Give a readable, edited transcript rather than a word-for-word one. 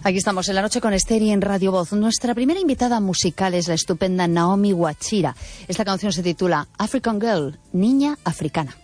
Aquí estamos en La Noche con Esther y en Radio Voz. Nuestra primera invitada musical es la estupenda Naomi Wachira. Esta canción se titula African Girl, Niña Africana.